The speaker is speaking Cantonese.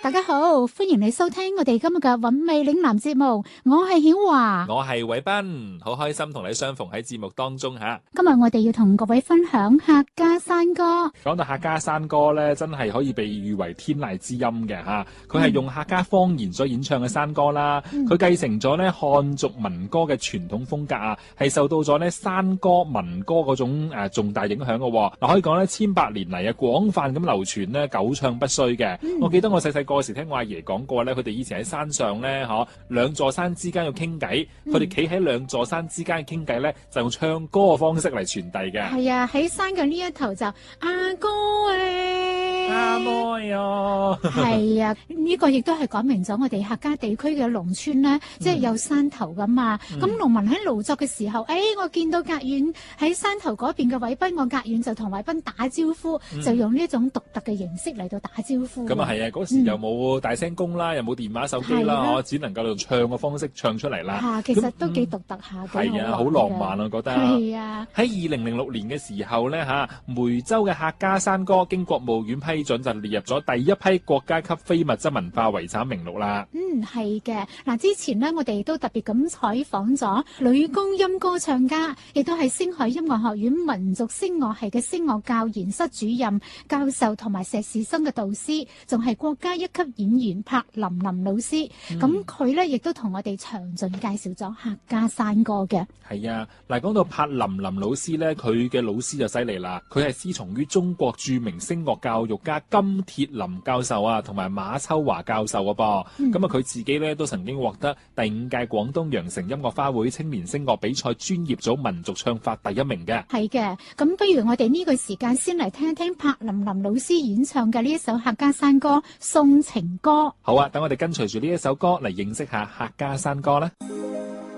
大家好，歡迎你收聽我哋今日嘅韻味嶺南節目，我係曉華， 我係偉斌，好開心同你相逢喺節目當中吓。 今日我哋要同各位分享客家山歌。 講到客家山歌咧，真係可以被譽為天籟之音嘅吓。佢係用客家方言所演唱嘅山歌啦，佢繼承咗咧漢族民歌嘅傳統風格啊，係受到咗咧山歌民歌嗰種重大影響嘅。嗱，可以講咧千百年嚟啊，廣泛咁流傳咧，久唱不衰嘅。我記得我細細個時聽我阿爺講過咧，佢哋以前喺山上咧，兩座山之間要傾偈，佢哋企喺兩座山之間傾偈咧，就用唱歌嘅方式嚟傳遞嘅。 係啊，喺山嘅呢一頭就阿哥阿妹啊， 係啊，呢個亦都係講明咗我哋客家地區嘅農村咧，即係有山頭噶嘛。咁農民喺勞作嘅時候，我見到隔遠喺山頭嗰邊嘅偉斌，我隔遠就同偉斌打招呼，就用呢一種獨特嘅形式嚟到打招呼。 咁啊係啊，嗰時又冇大聲公啦，又冇電話手機啦，我只能夠用唱嘅方式唱出嚟啦。 其實都幾獨特下嘅。 係啊，好浪漫啊，我覺得。 係啊。 喺2006年嘅時候咧梅州嘅客家山歌經國務院批准，就列入咗第一批國家級非物質文化遺產名錄啦。 係嘅。嗱，之前呢，我哋都特別咁採訪咗女高音歌唱家，亦都係星海音樂學院民族聲樂系嘅聲樂教研室主任、教授同埋碩士生嘅導師，仲係國家一級演員柏林林老師。咁佢咧亦都同我哋詳盡介紹咗客家山歌嘅。 係啊，嗱，講到柏林林老師咧，佢嘅老師就犀利啦，佢係師從於中國著名聲樂教育家金鐵林教授啊，同埋馬秋華教授噃。咁佢自己咧都曾經獲得第5屆廣東羊城音樂花會青年聲樂比賽專業組民族唱法第1名嘅。 係嘅，咁不如我哋呢個時間先嚟聽一聽柏林林老師演唱嘅呢一首客家山歌《送情歌》。 好啊，等我哋跟隨住呢一首歌嚟認識下客家山歌啦。